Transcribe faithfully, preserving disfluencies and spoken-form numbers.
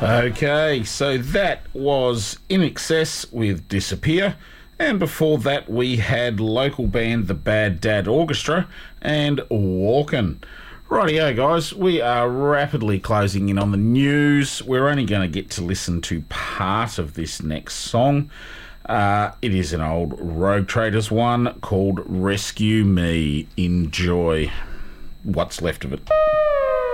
Okay, so that was In Excess with Disappear, and before that we had local band The Bad Dad Orchestra and Walkin'. Rightio guys, we are rapidly closing in on the news. We're only going to get to listen to part of this next song. Uh, it is an old Rogue Traders one called Rescue Me. Enjoy what's left of it.